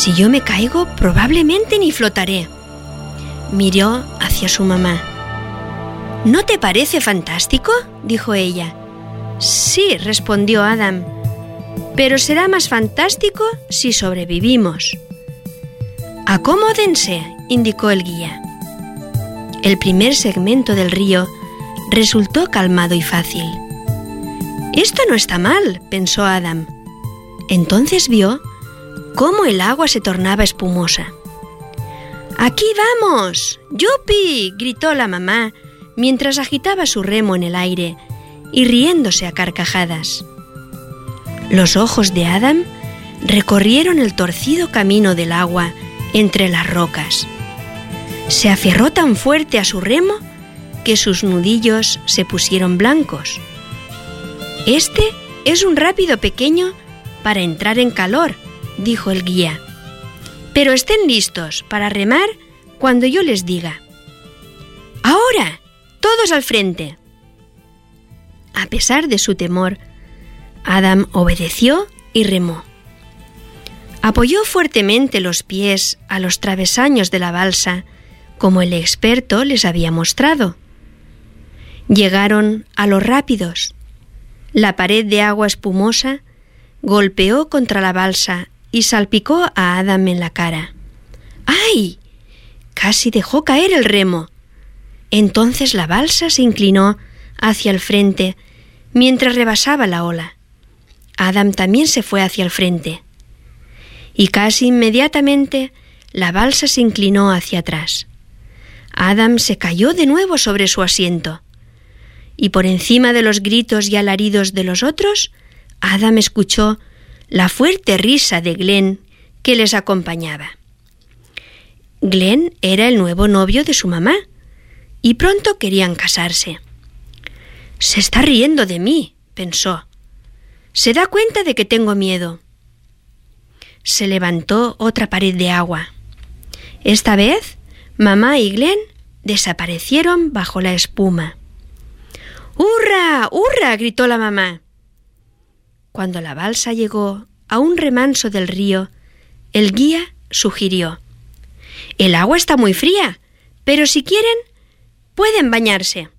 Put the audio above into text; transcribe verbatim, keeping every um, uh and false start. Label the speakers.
Speaker 1: Si yo me caigo, probablemente ni flotaré. Miró hacia su mamá. ¿No te parece fantástico?, dijo ella. Sí, respondió Adam, pero será más fantástico si sobrevivimos. Acomódense, indicó el guía. El primer segmento del río resultó calmado y fácil. Esto no está mal, pensó Adam. Entonces vio cómo el agua se tornaba espumosa. ¡Aquí vamos! ¡Yupi!, gritó la mamá mientras agitaba su remo en el aire y riéndose a carcajadas. Los ojos de Adam recorrieron el torcido camino del agua entre las rocas. Se aferró tan fuerte a su remo que sus nudillos se pusieron blancos. Este es un rápido pequeño para entrar en calor, dijo el guía. Pero estén listos para remar cuando yo les diga. ¡Ahora! ¡Todos al frente! A pesar de su temor, Adam obedeció y remó. Apoyó fuertemente los pies a los travesaños de la balsa, como el experto les había mostrado. Llegaron a los rápidos. La pared de agua espumosa golpeó contra la balsa y salpicó a Adam en la cara. ¡Ay! Casi dejó caer el remo. Entonces la balsa se inclinó hacia el frente mientras rebasaba la ola. Adam también se fue hacia el frente. Y casi inmediatamente la balsa se inclinó hacia atrás. Adam se cayó de nuevo sobre su asiento. Y por encima de los gritos y alaridos de los otros, Adam escuchó la fuerte risa de Glenn que les acompañaba. Glenn era el nuevo novio de su mamá y pronto querían casarse. «Se está riendo de mí», pensó. «Se da cuenta de que tengo miedo». Se levantó otra pared de agua. Esta vez, mamá y Glenn desaparecieron bajo la espuma. «¡Hurra! ¡Hurra!», gritó la mamá. Cuando la balsa llegó a un remanso del río, el guía sugirió: «El agua está muy fría, pero si quieren, pueden bañarse».